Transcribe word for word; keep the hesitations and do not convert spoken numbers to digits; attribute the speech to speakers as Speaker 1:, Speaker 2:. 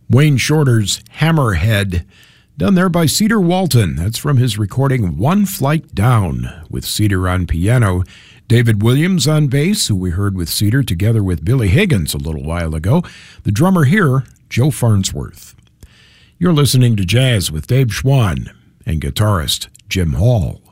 Speaker 1: Wayne Shorter's Hammerhead, done there by Cedar Walton. That's from his recording One Flight Down, with Cedar on piano. David Williams on bass, who we heard with Cedar together with Billy Higgins a little while ago. The drummer here, Joe Farnsworth. You're listening to Jazz with Dave Schwann and guitarist Jim Hall.